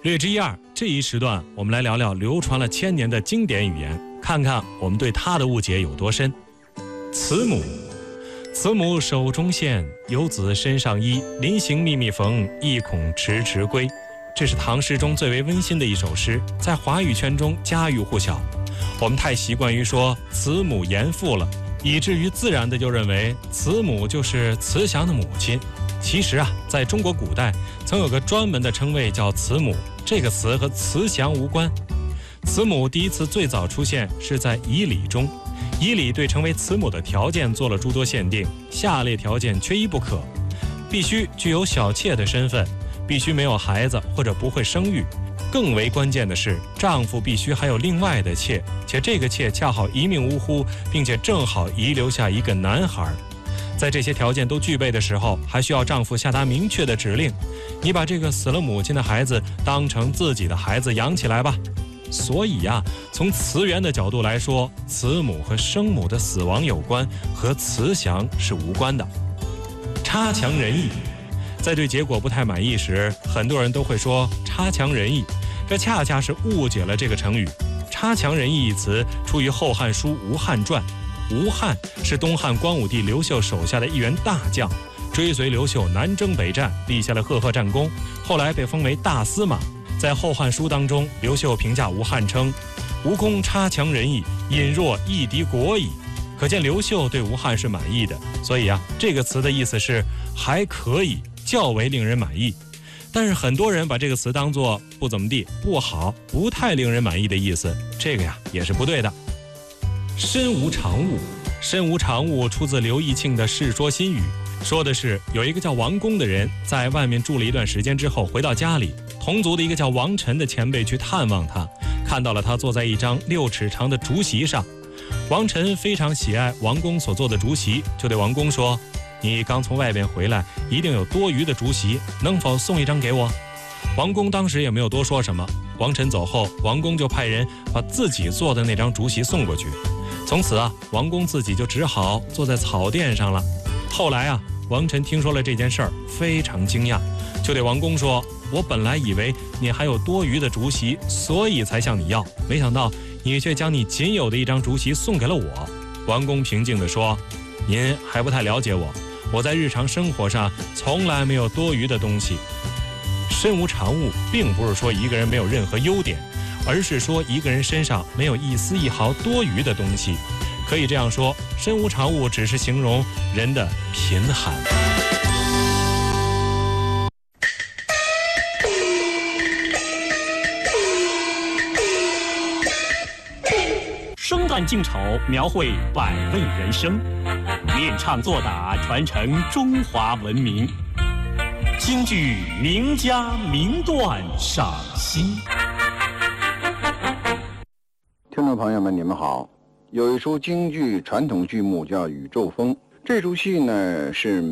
略知一二，这一时段我们来聊聊流传了千年的经典语言，看看我们对它的误解有多深。慈母，慈母手中线，游子身上衣。临行密密缝，意恐迟迟归。这是唐诗中最为温馨的一首诗，在华语圈中家喻户晓。我们太习惯于说慈母严父了，以至于自然的就认为慈母就是慈祥的母亲。其实啊，在中国古代曾有个专门的称谓叫慈母，这个词和慈祥无关。慈母第一次最早出现是在仪礼中，仪礼对成为慈母的条件做了诸多限定，下列条件缺一不可：必须具有小妾的身份，必须没有孩子或者不会生育，更为关键的是丈夫必须还有另外的妾，且这个妾恰好一命呜呼，并且正好遗留下一个男孩。在这些条件都具备的时候，还需要丈夫下达明确的指令：你把这个死了母亲的孩子当成自己的孩子养起来吧。所以呀，从词源的角度来说，慈母和生母的死亡有关，和慈祥是无关的。差强人意，在对结果不太满意时，很多人都会说差强人意，这恰恰是误解了这个成语。差强人意一词出于《后汉书·吴汉传》，吴汉是东汉光武帝刘秀手下的一员大将，追随刘秀南征北战，立下了赫赫战功，后来被封为大司马。在《后汉书》当中，刘秀评价吴汉称：“吴公差强人意，隐若一敌国矣。”可见刘秀对吴汉是满意的，所以啊，这个词的意思是还可以，较为令人满意。但是很多人把这个词当作不怎么地、不好、不太令人满意的意思，这个呀也是不对的。身无长物，身无长物出自刘义庆的《世说新语》，说的是有一个叫王公的人，在外面住了一段时间之后，回到家里，同族的一个叫王晨的前辈去探望他，看到了他坐在一张6尺长的竹席上。王晨非常喜爱王公所做的竹席，就对王公说：“你刚从外边回来，一定有多余的竹席，能否送一张给我？”王公当时也没有多说什么。王晨走后，王公就派人把自己做的那张竹席送过去。从此啊，王公自己就只好坐在草垫上了。后来啊，王晨听说了这件事儿，非常惊讶，就对王公说：“我本来以为你还有多余的竹席，所以才向你要，没想到你却将你仅有的一张竹席送给了我。”王公平静地说：“您还不太了解我，我在日常生活上从来没有多余的东西。”身无长物并不是说一个人没有任何优点，而是说一个人身上没有一丝一毫多余的东西。可以这样说，身无长物只是形容人的贫寒。 生旦净丑，描绘百味人生；练唱作打，传承中华文明。京剧名家名段赏析。 听众朋友们，你们好。有一出京剧传统剧目叫《宇宙风》，这出戏呢是